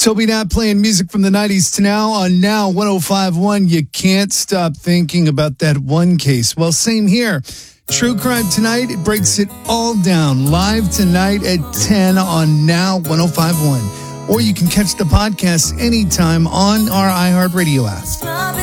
Toby Nat playing music from the 90s to now on Now 105.1. You can't stop thinking about that one case. Well, same here. True Crime Tonight, it breaks it all down live tonight at 10 on Now 105.1. Or you can catch the podcast anytime on our iHeartRadio app.